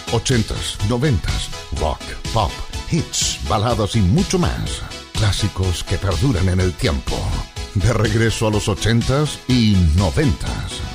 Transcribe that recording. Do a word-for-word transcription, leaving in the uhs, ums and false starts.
ochentas, noventas, rock, pop, hits, baladas y mucho más. Clásicos que perduran en el tiempo. De regreso a los ochentas y noventas.